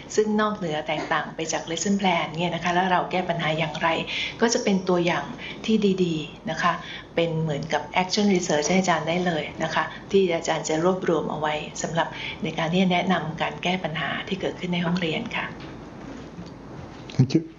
ซึ่งนอกเหนือแตกต่างไปจาก lesson plan เนี่ยนะคะแล้วเราแก้ปัญหาอย่างไรก็จะเป็นตัวอย่างที่ดีๆนะคะเป็นเหมือนกับ action research ให้อาจารย์ได้เลยนะคะที่อาจารย์จะรวบรวมเอาไว้สำหรับในการที่จะแนะนำการแก้ปัญหาที่เกิดขึ้นในห้องเรียนค่ะ Thank you.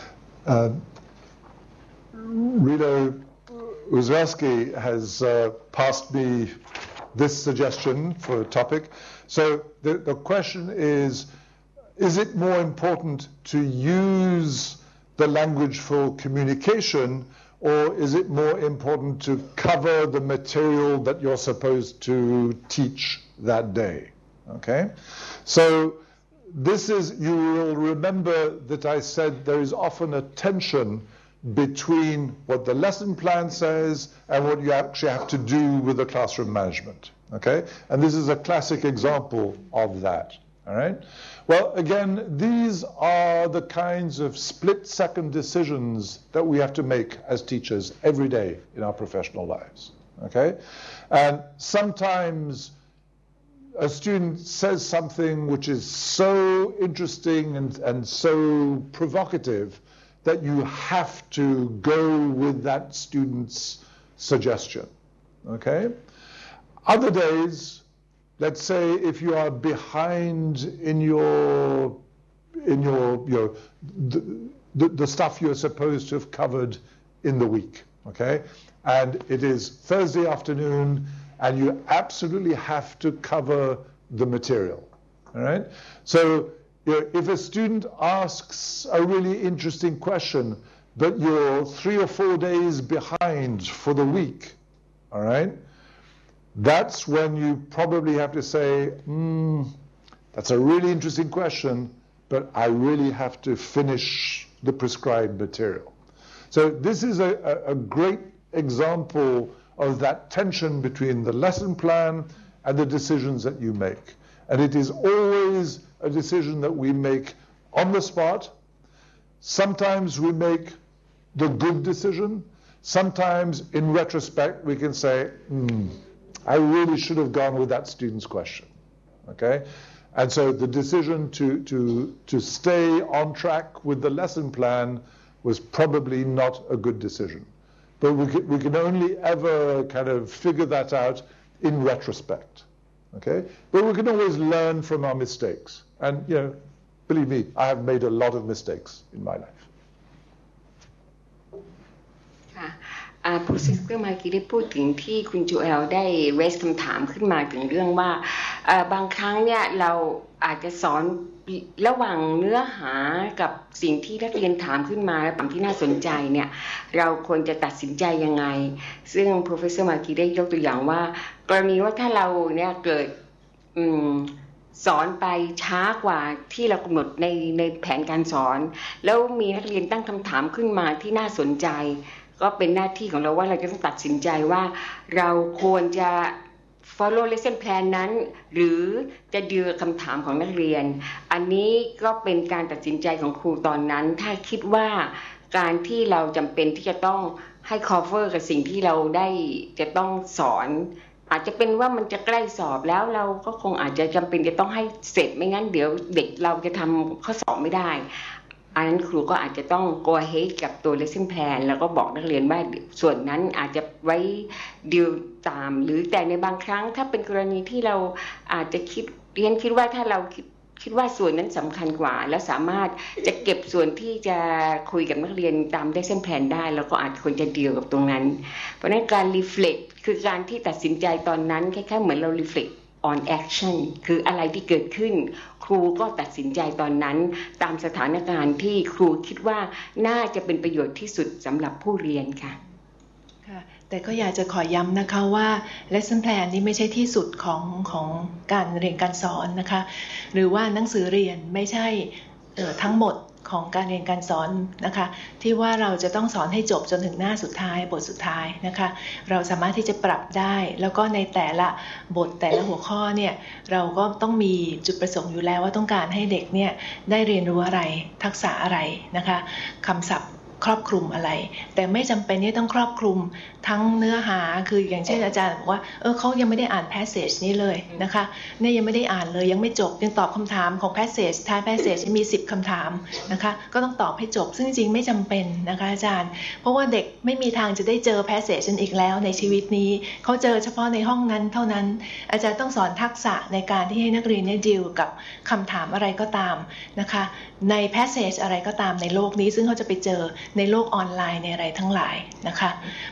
Rita Uzraski has passed me this suggestion for a topic. So the question is it more important to use the language for communication, or is it more important to cover the material that you're supposed to teach that day? Okay, so this is, you will remember that I said there is often a tension between what the lesson plan says and what you actually have to do with the classroom management, okay? And this is a classic example of that, all right? Well, again, these are the kinds of split-second decisions that we have to make as teachers every day in our professional lives, okay? And sometimes a student says something which is so interesting and so provocative that you have to go with that student's suggestion, okay? Other days, let's say if you are behind in the stuff you're supposed to have covered in the week, okay? And it is Thursday afternoon and you absolutely have to cover the material, all right? So if a student asks a really interesting question, but you're 3 or 4 days behind for the week, all right? That's when you probably have to say, that's a really interesting question, but I really have to finish the prescribed material. So this is a great example of that tension between the lesson plan and the decisions that you make. And it is always a decision that we make on the spot. Sometimes we make the good decision. Sometimes in retrospect we can say, I really should have gone with that student's question, okay? And so the decision to stay on track with the lesson plan was probably not a good decision. But we can only ever kind of figure that out in retrospect, okay? But we can always learn from our mistakes. And, you know, believe me, I have made a lot of mistakes in my life. ผู้ซิสเตอร์เมื่อกี้ได้พูดถึงที่คุณจูเอลได้เรสคำถามขึ้นมาถึงเรื่องว่าบางครั้งเนี่ยเราอาจจะสอนระหว่างเนื้อหากับสิ่งที่นักเรียนถามขึ้นมาและที่น่าสนใจเนี่ยเราควรจะตัดสินใจยังไงซึ่ง Professor เมื่อกี้ได้ยกตัวอย่างว่ากรณีว่าถ้าเราเนี่ยเกิดสอนไปช้ากว่าที่เรากำหนดในแผนการสอนแล้วมีนักเรียนตั้งคำถามขึ้นมาที่น่าสนใจก็เป็นหน้าที่ของเราว่าเราจะต้องตัดสินใจว่าเราควรจะ follow lesson plan นั้นหรือจะดีลคำถามของนักเรียนอันนี้ก็เป็นการตัดสินใจของครูตอนนั้นถ้าคิดว่าการที่เราจำเป็นที่จะต้องให้ cover กับสิ่งที่เราได้จะต้องสอนอาจจะเป็นว่ามันจะใกล้สอบแล้วเราก็คงอาจจะจำเป็นจะต้องให้เสร็จไม่งั้นเดี๋ยวเด็กเราจะทำข้อสอบไม่ได้อันนั้นครูก็อาจจะต้อง go ahead กับตัว lesson plan แล้วก็บอกนักเรียนว่าส่วนนั้นอาจจะไว้ดีลตามหรือแต่ในบางครั้งถ้าเป็นกรณีที่เราอาจจะเรียนคิดว่าถ้าเราคิดว่าส่วนนั้นสำคัญกว่าและสามารถจะเก็บส่วนที่จะคุยกับนักเรียนตาม lesson plan ได้แล้วก็อาจควรจะดีลกับตรงนั้นเพราะนั้นการ reflect คือการที่ตัดสินใจตอนนั้นคล้ายๆเหมือนเรา reflect on action คืออะไรที่เกิดขึ้นครูก็ตัดสินใจตอนนั้นตามสถานการณ์ที่ครูคิดว่าน่าจะเป็นประโยชน์ที่สุดสำหรับผู้เรียนค่ะแต่ก็อยากจะขอย้ำนะคะว่า lesson plan นี้ไม่ใช่ที่สุดของการเรียนการสอนนะคะหรือว่าหนังสือเรียนไม่ใช่ทั้งหมดของการเรียนการสอนนะคะที่ว่าเราจะต้องสอนให้จบจนถึงหน้าสุดท้ายบทสุดท้ายนะคะเราสามารถที่จะปรับได้แล้วก็ในแต่ละบทแต่ละหัวข้อเนี่ยเราก็ต้องมีจุดประสงค์อยู่แล้วว่าต้องการให้เด็กเนี่ยได้เรียนรู้อะไรทักษะอะไรนะคะคำศัพท์ครอบคลุมอะไรแต่ไม่จำเป็นที่ต้องครอบคลุมทั้งเนื้อหาคืออย่างเช่นอาจารย์บอกว่าเขายังไม่ได้อ่าน passage นี้เลยนะคะเนี่ยยังไม่ได้อ่านเลยยังไม่จบยังตอบคำถามของ passage ท้าย passage มี10คำถามนะคะก็ต้องตอบให้จบซึ่งจริงๆไม่จำเป็นนะคะอาจารย์เพราะว่าเด็กไม่มีทางจะได้เจอ passage อีกแล้วในชีวิตนี้เขาเจอเฉพาะในห้องนั้นเท่านั้นอาจารย์ต้องสอนทักษะในการที่ให้นักเรียนได้ดีลกับคำถามอะไรก็ตามนะคะใน passage อะไรก็ตามในโลกนี้ซึ่งเขาจะไปเจอในโลกออนไลน์ในอะไรทั้งหลายนะคะ